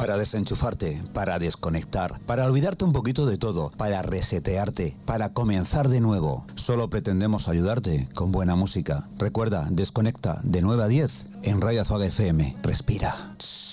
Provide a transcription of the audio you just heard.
para desenchufarte, para desconectar, para olvidarte un poquito de todo, para resetearte, para comenzar de nuevo. Solo pretendemos ayudarte con buena música. Recuerda, desconecta de 9 a 10 en Radio Azuaga FM. Respira.